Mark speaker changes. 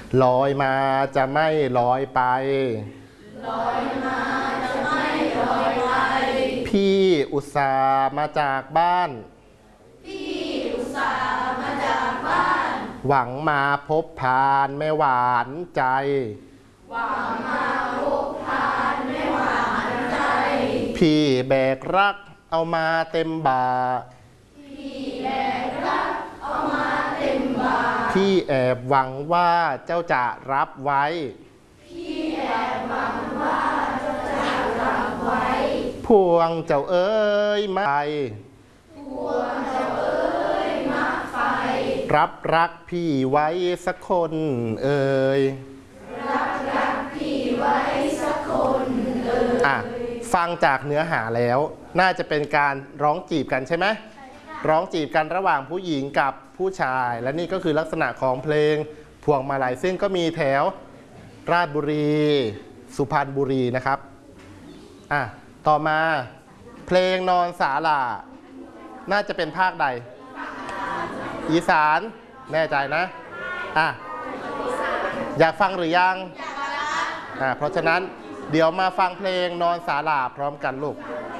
Speaker 1: ลอยมาจะไม่ลอยไปลอยมาจะไม่ลอยไปพี่อุตส่าห์มาจากบ้านพี่อุตส่าห์มาจากบ้านหวังมาพบพานแม่หวานใจหวังมาพบพานแม่หวานใจพี่แบกรักเอามาเต็มบ่าพี่แบกรักเอามาเต็มบ่าพี่แอบหวังว่าเจ้าจะรับไว้พี่แอบหวังว่าเจ้าจะรับไว้พวงเจ้าเอ๋ยมาไฟพวงเจ้าเอ๋ยมาไฟรับรักพี่ไว้สักคนเอ๋ยรับรักพี่ไว้สักคนเอ๋ยฟังจากเนื้อหาแล้วน่าจะเป็นการร้องจีบกันใช่ไหมร้องจีบกันระหว่างผู้หญิงกับผู้ชายและนี่ก็คือลักษณะของเพลงพวงมาลัยซึ่งก็มีแถวราชบุรีสุพรรณบุรีนะครับต่อมาเพลงนอนศาลาน่าจะเป็นภาคใดอีสานแน่ใจนะอยากฟังหรือยังเพราะฉะนั้นเดี๋ยวมาฟังเพลงนอนศาลาพร้อมกันลูก